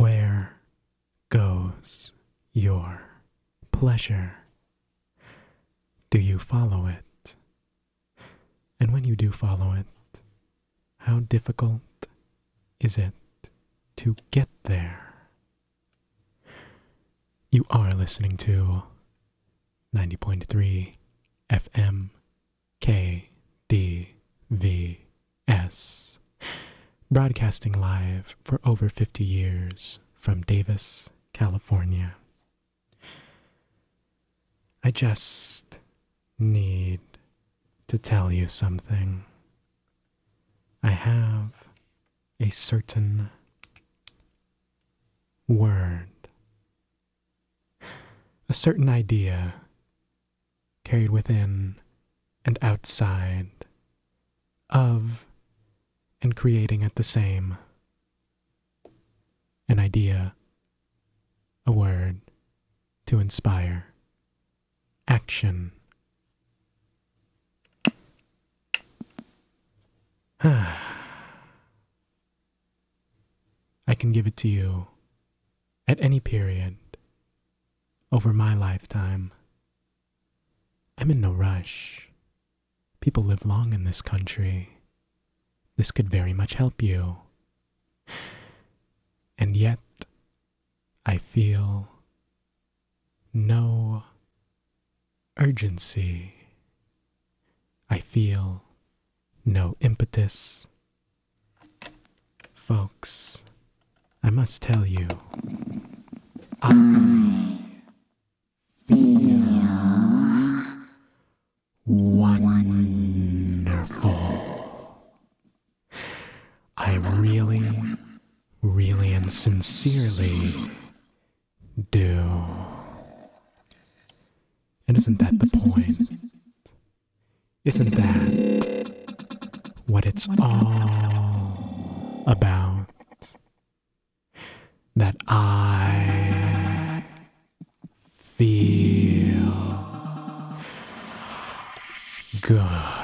Where goes your pleasure? Do you follow it? And when you do follow it, how difficult is it to get there? You are listening to 90.3 FM KDVS, broadcasting live for over 50 years from Davis, California. I just need to tell you something. I have a certain word, a certain idea carried within and outside of and creating at the same. An idea, a word to inspire action. I can give it to you at any period over my lifetime. I'm in no rush. People live long in this country. This could very much help you. And yet, I feel no urgency. I feel no impetus. Folks, I must tell you, I feel wonderful. I really and sincerely do. And isn't that the point? Isn't that what it's all about? That I feel good.